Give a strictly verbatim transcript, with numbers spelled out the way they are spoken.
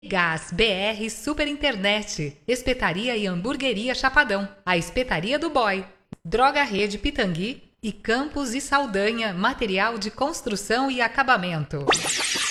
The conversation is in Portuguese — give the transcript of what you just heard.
Gás B R Super Internet, Espetaria e Hamburgueria Chapadão, a Espetaria do Boy, Droga Rede Pitangui e Campos e Saldanha, material de construção e acabamento.